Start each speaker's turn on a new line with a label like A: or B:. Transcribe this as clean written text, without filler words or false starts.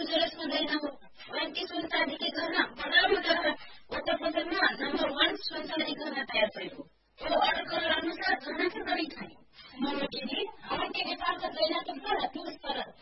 A: एन्जलसमा गएन हो अनि ती सुनचाँदीको गहना बडा बडा उत्तर प्रदेशमा नम्बर 1 सुनचाँदी गहना तयार भएको वो अर्डर गरेर अनुसार गहना चाहिँ गरिखाने मनोटीले अमेरिका नेपालका गहना त बडा दुस्तर